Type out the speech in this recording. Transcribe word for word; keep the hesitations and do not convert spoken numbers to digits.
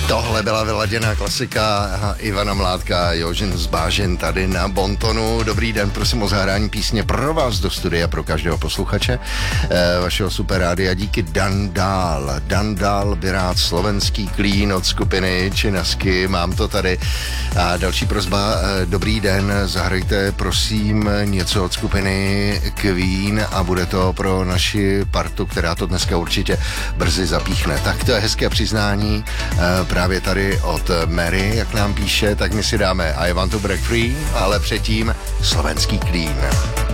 Tohle byla vyladěná klasika Ivana Mládka, Jožin Zbážin tady na Bontonu. Dobrý den, prosím o zahrání písně pro vás do studia, pro každého posluchače e, vašeho super rádia. Díky Dandál. Dandál by rád slovenský klín od skupiny Činasky. Mám to tady. A další prosba. E, dobrý den, zahrajte prosím něco od skupiny Queen a bude to pro naši partu, která to dneska určitě brzy zapíchne. Tak to je hezké přiznání. E, Právě tady od Mary, jak nám píše, tak my si dáme I Want to Break Free, ale předtím slovenský klín.